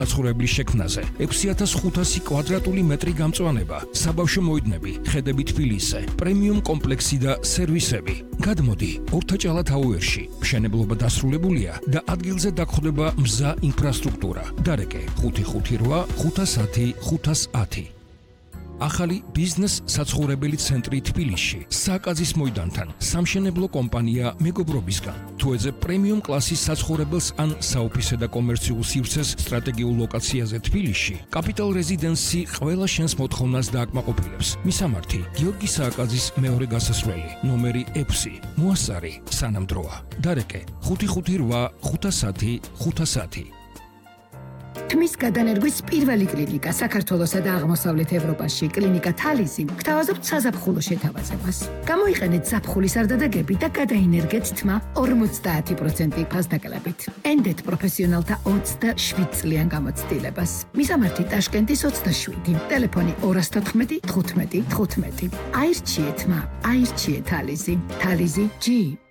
საცხოვრებლის შექმნაზე, 6500 კვადრატული მეტრი გამწვანება, საბავშვო მოედნები, ხედები თბილისზე, პრემიუმ კომპლექსი და სერვისები. გადმოდი, ორთაჭალა თაუერში. მშენებლობა დასრულებულია და ადგილზე დაგხვდება მზა ინფრასტრუქტურა. დარეკე 558 510 510. ახალი ბიზნეს საცხოვრებელი ცენტრი თბილისში, სააკაძის მოედანთან, სამშენებლო კომპანია მეგობრობისგან. თუ ეძებ პრემიუმ კლასის საცხოვრებელს ან საოფისე და კომერციულ სივრცეს სტრატეგიულ ლოკაციაზე თბილისში, კაპიტალ რეზიდენსი ყველა შენს მოთხოვნას დააკმაყოფილებს. მისამართი: გიორგი სააკაძის მეორე გასასვლელი, ნომერი 6, მოასწარი, სანამდროა. დარეკე 558 510 510. თმის გადანერგვის პირველი კლინიკა საქართველოსა და აღმოსავლეთ ევროპაში, კლინიკა თალიზი, გთავაზობთ საზაფხულო შეთავაზებას. გამოიყენეთ ზაფხულის არდადეგები და გადაინერგეთ თმა 50% ფასდაკლებით. ენდეთ პროფესიონალთა 27 წლიან გამოცდილებას. მისამართი ტაშკენტის 27, ტელეფონი 214 15 15. აირჩიეთ თმა, აირჩიეთ თალიზი, თალიზი G.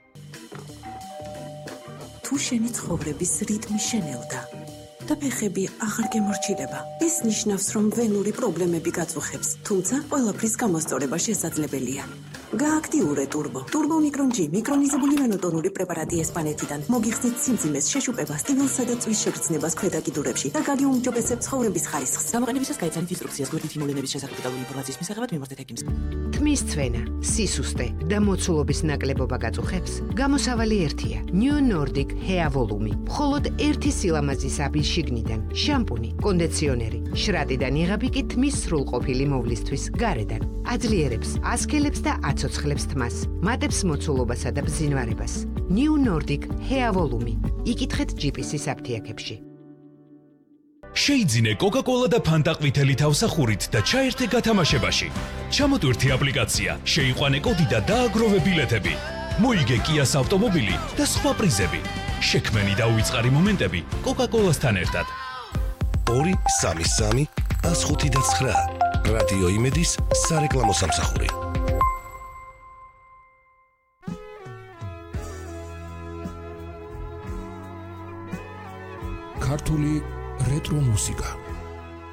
თუ შენი ცხოვრების რიტმი შენელდა და ფეხები აღარ გემორჩილება. ეს ნიშნავს, რომ ვენური პრობლემები გაწუხებს, თუმცა ყველაფრის გამოსწორება შესაძლებელია. გააქტიურე ტურბო. ტურბო მიკრონ G, მიკრონიზებული ვენოტონური პრეპარატი ესპანეთიდან. მოგიხსნით სიმძიმეს, შეშუპებას, ტივილსა და წვის შეგრძნებას ქვედა კიდურებში და გაგიუმჯობესებთ ცხოვრების ხარისხს. გამოყენებისას გაიცანით ინსტრუქციას გვერდით იმოვლენების შესახებ დეტალური ინფორმაციის მისაღებად მიმართეთ ექიმს. თმის ცვენა, სისუსტე და მოცულობის ნაკლებობა გაწუხებს? გამოსავალი ერთია: New Nordic Hair Volume. მხოლოდ ერთი სილამაზის აბის შიგნიდან, შამპუნი, კონდიციონერი, შრატიდან იღები კი თმის სრულყოფილი მოვლისთვის გარედან. აძლიერებს, ასქელებს და აცოცხლებს თმას, მატებს მოცულობასა და ბზინვარებას. New Nordic Hair Volume. იკითხეთ GPC-ის აფთიაქებში. შეიძინე Coca-Cola და Fanta ყვითელი თავსახურით და ჩაერთე გათამაშებაში. ჩამოტვირთი აპლიკაცია, შეიყვანე კოდი და დააგროვე ბილეთები. მოიგე Kia-ს ავტომობილი და სხვა პრიზები. შექმენი და უიწყარი მომენტები Coca-Cola-სთან ერთად. 233 105 რადიო იმედის სარეკლამო სამსახური. ქართული რეტრო მუსიკა.